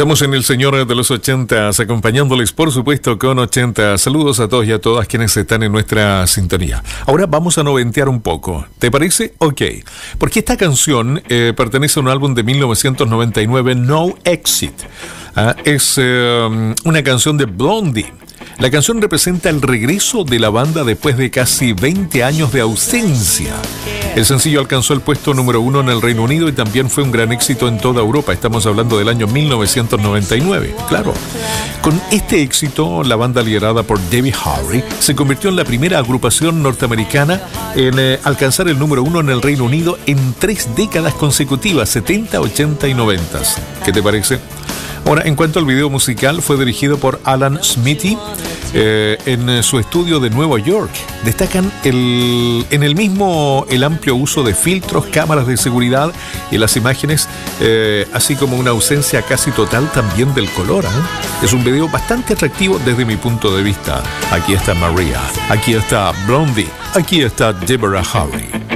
Estamos en el Señor de los 80, acompañándoles, por supuesto, con 80. Saludos a todos y a todas quienes están en nuestra sintonía. Ahora vamos a noventear un poco. ¿Te parece? Ok. Porque esta canción pertenece a un álbum de 1999, No Exit. Es una canción de Blondie. La canción representa el regreso de la banda después de casi 20 años de ausencia. El sencillo alcanzó el puesto número 1 en el Reino Unido y también fue un gran éxito en toda Europa. Estamos hablando del año 1999, claro. Con este éxito, la banda liderada por Debbie Harry se convirtió en la primera agrupación norteamericana en alcanzar el número 1 en el Reino Unido en 3 décadas consecutivas, 70, 80 y 90. ¿Qué te parece? Ahora, en cuanto al video musical, fue dirigido por Alan Smithy en su estudio de Nueva York. Destacan el amplio uso de filtros, cámaras de seguridad y las imágenes, así como una ausencia casi total también del color. Es un video bastante atractivo desde mi punto de vista. Aquí está Maria, aquí está Blondie, aquí está Deborah Harry.